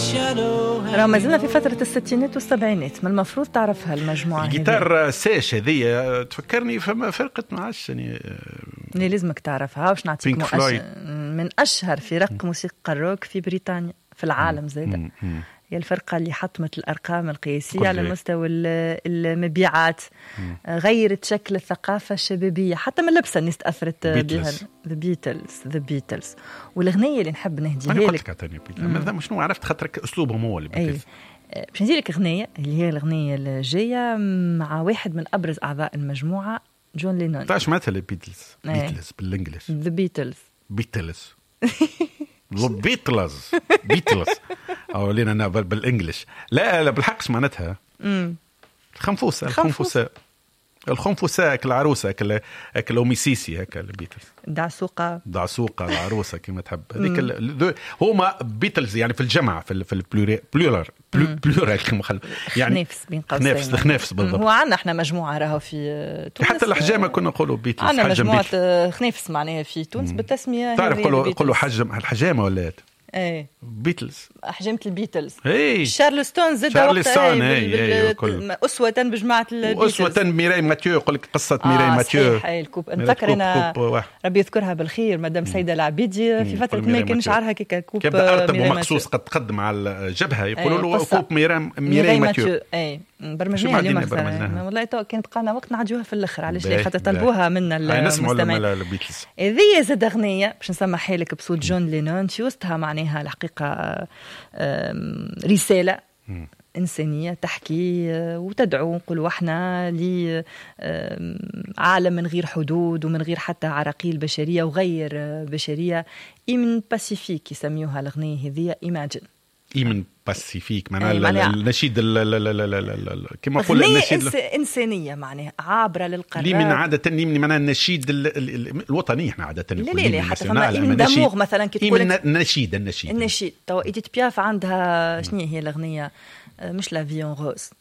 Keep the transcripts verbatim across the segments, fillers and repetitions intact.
راه ما زلنا في فترة الستينات والسبعينات، ما المفروض تعرفها المجموعة. الجيتار ساش هذه تفكرني فما فرقة معاش يعني اللي لازمك تعرفها. واش نعطيك مؤش... من أشهر فرق موسيقى الروك في بريطانيا في العالم زايدة. هي الفرقة اللي حطمت الأرقام القياسية على مستوى المبيعات، غيرت شكل الثقافة الشبابية، حتى من لبسة الناس تأثرت بها. The Beatles The Beatles والأغنية اللي نحب نهديها لك ماذا مش نوع عرفت خاطرك أسلوبهم هو اللي أي. باش ندير لك أغنية اللي هي الأغنية الجاية مع واحد من أبرز أعضاء المجموعة جون لينون. تعرف معناتها البيتلز؟ بيتلز بالإنجليش The Beatles بيتلز بيتلز بيتلز أو لينا أنا بالإنجليش. لا لا بالحق معناتها الخنفوسة الخنفوسة الخنفوسة أكل العروسة أكل أكل أوميسيسي هكا البيتلز دعسوقة دعسوقة العروسة كما تحب هذيك هما بيتلز يعني في الجمع في في البلورال بلورال كما خل يعني خنافس بين قوسين خنافس خنافس بالضبط. هو عندنا احنا مجموعة راهو في تونس حتى الحجامة كنا نقولوا بيتلز. عندنا مجموعة خنافس معناها في تونس بالتسمية. تعرف قولوا قولوا حجم الحجامة ولا ايه بيتلز حجمة البيتلز. ايه شارلستون زاد شارلستون ايه أسوة بجماعة البيتلز أسوة ميراي ماتيو يقول لك قصة ميراي آه ماتيو. صحيح الكوب نفكر أنا ربي يذكرها بالخير مدام سيدة العبيدي في فترة ما كان شعرها كيكا كوب ميراي مخصوص قد تقدم على الجبهة يقولوا له كوب ميراي ميراي ماتيو. اي برمجناها اليوم أكثر والله تو كانت قانا وقت نعديوها في الآخر علاش ليه خاطر طلبوها منا المستمعين. هذه زاد أغنية باش نسمعها لك بصوت جون لينون في وسطها معناها الحقيقة رسالة إنسانية تحكي وتدعو نقولوا احنا لعالم من غير حدود ومن غير حتى عراقيل بشرية وغير بشرية. إيمن باسيفيك يسميوها الأغنية هذه إيماجين. إيمن باسيفيك معناها النشيد كما قلنا النشيد إنسانية معناها عابرة للقرار. لي من عادة من معناها النشيد الوطني احنا عادة لا لا لا حتى فما إيمن داموغ مثلا كي تقول النشيد النشيد النشيد تو إيديت بياف عندها شنو هي الأغنية مش لا فيون روز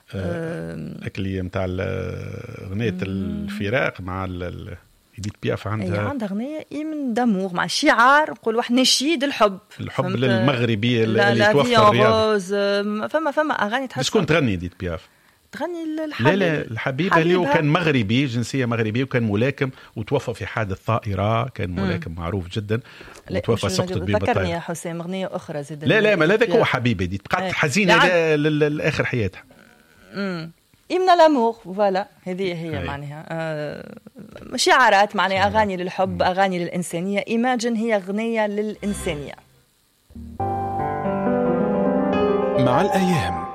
أكلية متاع أغنية الفراق مع إيديت بياف عندها عندها أغنية إيمن داموغ مع شعار نقول واحد نشيد الحب الحب للمغربي اللي توفى الرياض. فما فما أغاني تحس شكون تغني إيديت بياف؟ تغني الحبيب. لا لا الحبيب اللي هو كان مغربي جنسية مغربية وكان ملاكم وتوفى في حادث طائرة. كان ملاكم معروف جدا وتوفى سقط ببطاقة. ذكرني يا حسين أغنية أخرى زيد. لا لا ما لا ذاك هو حبيبي دي بقات حزينة لآخر حياتها. امم إمنا لامور فوالا هذه هي معناها آه شعارات معناها أغاني للحب أغاني للإنسانية. إيماجين هي أغنية للإنسانية. مع الأيام